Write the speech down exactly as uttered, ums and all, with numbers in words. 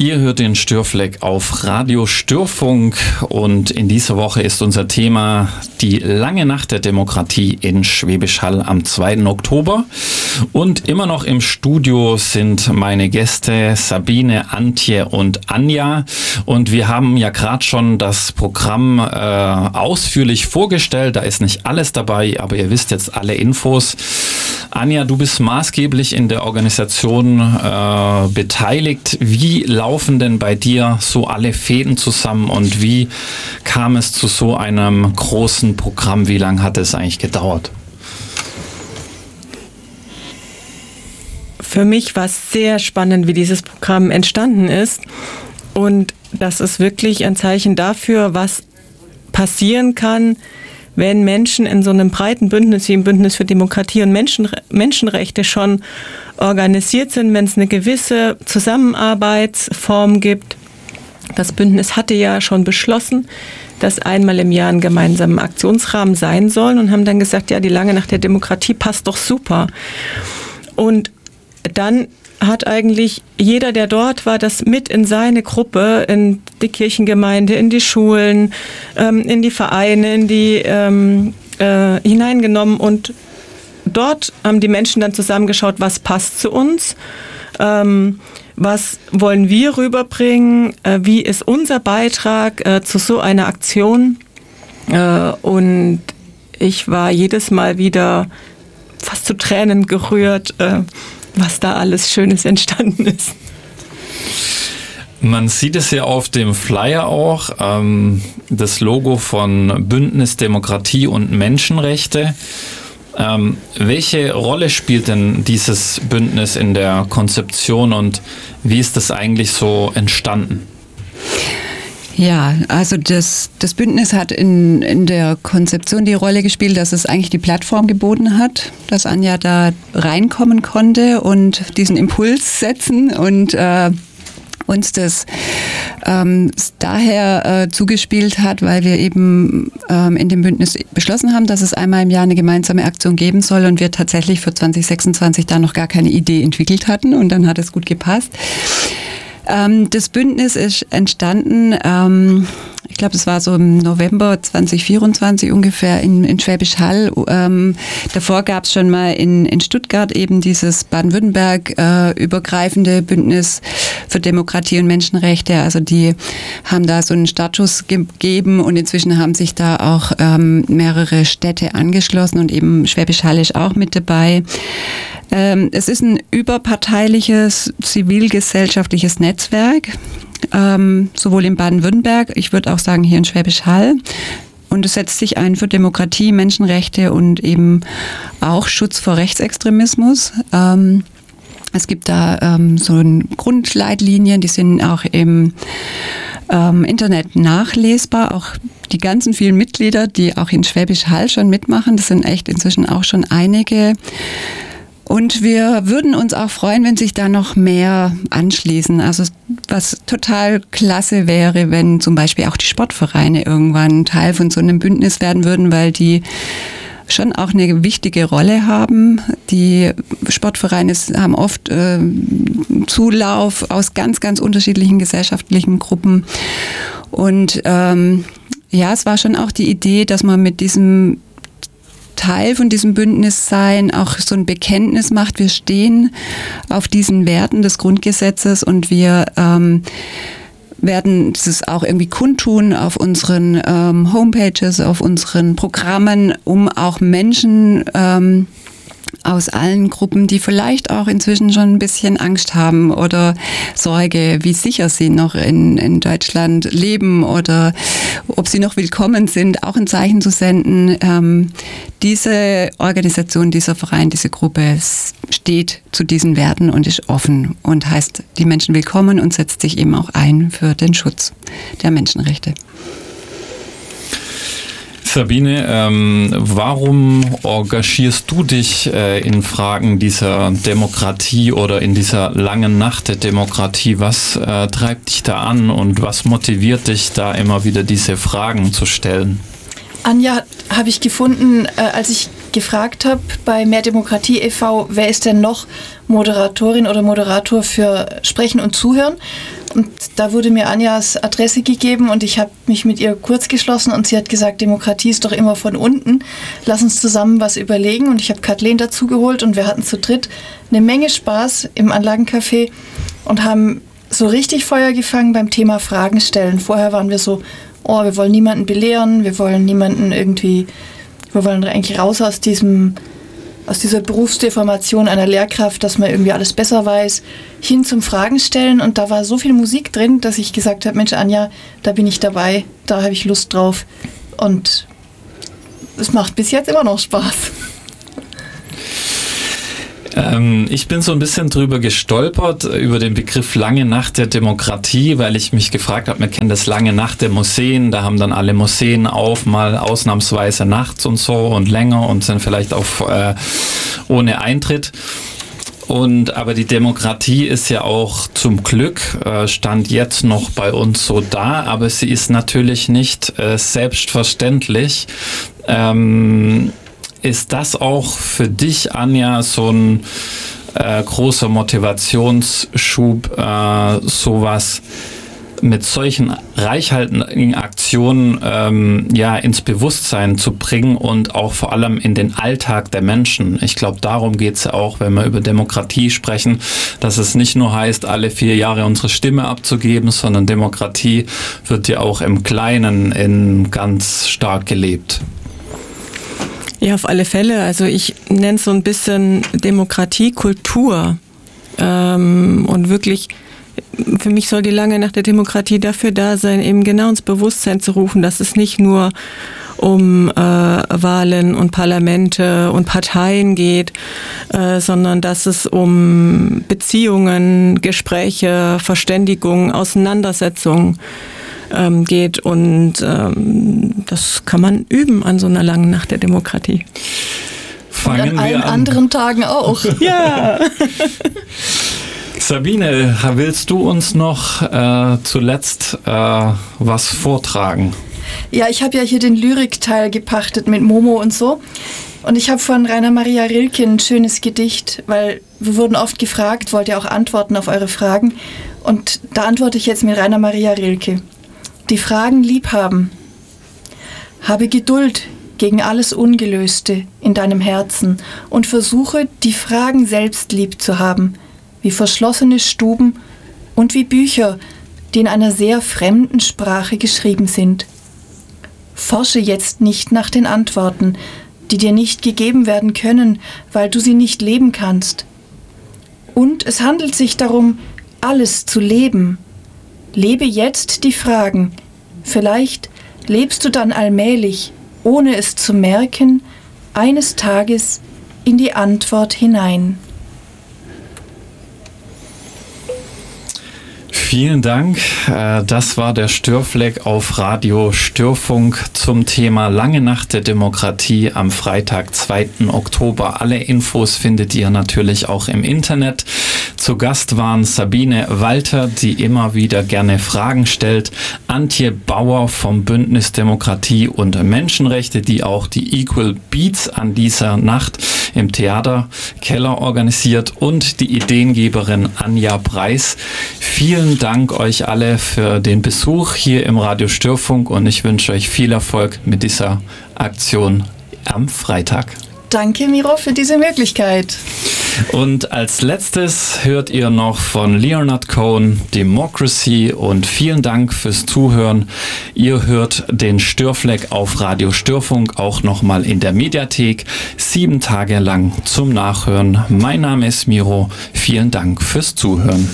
Ihr hört den Störfleck auf Radio Störfunk und in dieser Woche ist unser Thema die lange Nacht der Demokratie in Schwäbisch Hall am zweiten Oktober. Und immer noch im Studio sind meine Gäste Sabine, Antje und Anja. Und wir haben ja gerade schon das Programm äh, ausführlich vorgestellt. Da ist nicht alles dabei, aber ihr wisst jetzt alle Infos. Anja, du bist maßgeblich in der Organisation äh, beteiligt. Wie laufen denn bei dir so alle Fäden zusammen und wie kam es zu so einem großen Programm? Wie lange hat es eigentlich gedauert? Für mich war es sehr spannend, wie dieses Programm entstanden ist. Und das ist wirklich ein Zeichen dafür, was passieren kann, wenn Menschen in so einem breiten Bündnis wie im Bündnis für Demokratie und Menschenre- Menschenrechte schon organisiert sind, wenn es eine gewisse Zusammenarbeitsform gibt. Das Bündnis hatte ja schon beschlossen, dass einmal im Jahr ein gemeinsamer Aktionsrahmen sein soll und haben dann gesagt, ja, die lange Nacht der Demokratie passt doch super. Und dann hat eigentlich jeder, der dort war, das mit in seine Gruppe, in die Kirchengemeinde, in die Schulen, ähm, in die Vereine, in die ähm, äh, hineingenommen. Und dort haben die Menschen dann zusammengeschaut, was passt zu uns, ähm, was wollen wir rüberbringen, äh, wie ist unser Beitrag äh, zu so einer Aktion. Äh, und ich war jedes Mal wieder fast zu Tränen gerührt, äh, was da alles Schönes entstanden ist. Man sieht es ja auf dem Flyer auch, ähm, das Logo von Bündnis Demokratie und Menschenrechte. Ähm, welche Rolle spielt denn dieses Bündnis in der Konzeption und wie ist das eigentlich so entstanden? Ja, also das, das Bündnis hat in, in der Konzeption die Rolle gespielt, dass es eigentlich die Plattform geboten hat, dass Anja da reinkommen konnte und diesen Impuls setzen und äh, uns das ähm, daher äh, zugespielt hat, weil wir eben ähm, in dem Bündnis beschlossen haben, dass es einmal im Jahr eine gemeinsame Aktion geben soll und wir tatsächlich für zwanzig sechsundzwanzig da noch gar keine Idee entwickelt hatten und dann hat es gut gepasst. Ähm, das Bündnis ist entstanden, ähm, ich glaube, es war so im November zwanzig vierundzwanzig ungefähr in, in Schwäbisch Hall. Ähm, davor gab es schon mal in, in Stuttgart eben dieses Baden-Württemberg äh, übergreifende Bündnis für Demokratie und Menschenrechte. Also die haben da so einen Startschuss gegeben und inzwischen haben sich da auch ähm, mehrere Städte angeschlossen und eben Schwäbisch Hall ist auch mit dabei. Ähm, es ist ein überparteiliches, zivilgesellschaftliches Netzwerk. Ähm, sowohl in Baden-Württemberg, ich würde auch sagen hier in Schwäbisch Hall. Und es setzt sich ein für Demokratie, Menschenrechte und eben auch Schutz vor Rechtsextremismus. Ähm, es gibt da ähm, so Grundleitlinien, die sind auch im ähm, Internet nachlesbar. Auch die ganzen vielen Mitglieder, die auch in Schwäbisch Hall schon mitmachen, das sind echt inzwischen auch schon einige. Und wir würden uns auch freuen, wenn sich da noch mehr anschließen. Also was total klasse wäre, wenn zum Beispiel auch die Sportvereine irgendwann Teil von so einem Bündnis werden würden, weil die schon auch eine wichtige Rolle haben. Die Sportvereine haben oft äh, Zulauf aus ganz, ganz unterschiedlichen gesellschaftlichen Gruppen. Und ähm, ja, es war schon auch die Idee, dass man mit diesem Teil von diesem Bündnis sein, auch so ein Bekenntnis macht. Wir stehen auf diesen Werten des Grundgesetzes und wir ähm, werden das auch irgendwie kundtun auf unseren ähm, Homepages, auf unseren Programmen, um auch Menschen ähm, aus allen Gruppen, die vielleicht auch inzwischen schon ein bisschen Angst haben oder Sorge, wie sicher sie noch in, in Deutschland leben oder ob sie noch willkommen sind, auch ein Zeichen zu senden. Ähm, diese Organisation, dieser Verein, diese Gruppe steht zu diesen Werten und ist offen und heißt die Menschen willkommen und setzt sich eben auch ein für den Schutz der Menschenrechte. Sabine, ähm, warum engagierst du dich äh, in Fragen dieser Demokratie oder in dieser langen Nacht der Demokratie? Was äh, treibt dich da an und was motiviert dich da immer wieder diese Fragen zu stellen? Anja habe ich gefunden, äh, als ich gefragt habe bei Mehr Demokratie e V, wer ist denn noch Moderatorin oder Moderator für Sprechen und Zuhören? Und da wurde mir Anjas Adresse gegeben und ich habe mich mit ihr kurz geschlossen und sie hat gesagt, Demokratie ist doch immer von unten. Lass uns zusammen was überlegen. Und ich habe Kathleen dazu geholt und wir hatten zu dritt eine Menge Spaß im Anlagencafé und haben so richtig Feuer gefangen beim Thema Fragen stellen. Vorher waren wir so, oh, wir wollen niemanden belehren, wir wollen niemanden irgendwie, wir wollen eigentlich raus aus diesem, aus dieser Berufsdeformation einer Lehrkraft, dass man irgendwie alles besser weiß, hin zum Fragen stellen. Und da war so viel Musik drin, dass ich gesagt habe, Mensch, Anja, da bin ich dabei, da habe ich Lust drauf. Und es macht bis jetzt immer noch Spaß. Ähm, ich bin so ein bisschen drüber gestolpert, über den Begriff Lange Nacht der Demokratie, weil ich mich gefragt habe, man kennt das Lange Nacht der Museen, da haben dann alle Museen auf, mal ausnahmsweise nachts und so und länger und sind vielleicht auch äh, ohne Eintritt. Und aber die Demokratie ist ja auch zum Glück, äh, stand jetzt noch bei uns so da, aber sie ist natürlich nicht äh, selbstverständlich. Ähm, Ist das auch für dich, Anja, so ein äh, großer Motivationsschub, äh, sowas mit solchen reichhaltigen Aktionen ähm, ja, ins Bewusstsein zu bringen und auch vor allem in den Alltag der Menschen? Ich glaube, darum geht es ja auch, wenn wir über Demokratie sprechen, dass es nicht nur heißt, alle vier Jahre unsere Stimme abzugeben, sondern Demokratie wird ja auch im Kleinen in ganz stark gelebt. Ja, auf alle Fälle. Also ich nenne es so ein bisschen Demokratiekultur. Ähm, und wirklich, für mich soll die Lange Nacht der Demokratie dafür da sein, eben genau ins Bewusstsein zu rufen, dass es nicht nur um äh, Wahlen und Parlamente und Parteien geht, äh, sondern dass es um Beziehungen, Gespräche, Verständigung, Auseinandersetzungen geht und ähm, das kann man üben an so einer langen Nacht der Demokratie. Fangen und an wir allen an. anderen Tagen auch. Ja. Sabine, willst du uns noch äh, zuletzt äh, was vortragen? Ja, ich habe ja hier den Lyrikteil gepachtet mit Momo und so. Und ich habe von Rainer Maria Rilke ein schönes Gedicht, weil wir wurden oft gefragt, wollt ihr auch antworten auf eure Fragen? Und da antworte ich jetzt mit Rainer Maria Rilke. Die Fragen lieb haben. Habe Geduld gegen alles Ungelöste in deinem Herzen und versuche, die Fragen selbst lieb zu haben, wie verschlossene Stuben und wie Bücher, die in einer sehr fremden Sprache geschrieben sind. Forsche jetzt nicht nach den Antworten, die dir nicht gegeben werden können, weil du sie nicht leben kannst. Und es handelt sich darum, alles zu leben. Lebe jetzt die Fragen. Vielleicht lebst du dann allmählich, ohne es zu merken, eines Tages in die Antwort hinein. Vielen Dank. Das war der Störfleck auf Radio Störfunk zum Thema Lange Nacht der Demokratie am Freitag, zweiten Oktober. Alle Infos findet ihr natürlich auch im Internet. Zu Gast waren Sabine Walter, die immer wieder gerne Fragen stellt, Antje Bauer vom Bündnis Demokratie und Menschenrechte, die auch die Equal Beats an dieser Nacht im Theaterkeller organisiert, und die Ideengeberin Anja Preis. Vielen Dank euch alle für den Besuch hier im Radio Störfunk und ich wünsche euch viel Erfolg mit dieser Aktion am Freitag. Danke, Miro, für diese Möglichkeit. Und als letztes hört ihr noch von Leonard Cohen Democracy und vielen Dank fürs Zuhören. Ihr hört den Störfleck auf Radio Störfunk auch nochmal in der Mediathek, sieben Tage lang zum Nachhören. Mein Name ist Miro, vielen Dank fürs Zuhören.